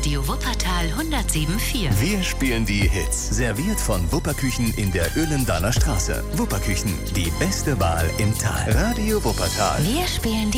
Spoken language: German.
Radio Wuppertal 107.4. Wir spielen die Hits. Serviert von Wupperküchen in der Öhlendaler Straße. Wupperküchen, die beste Wahl im Tal. Radio Wuppertal. Wir spielen die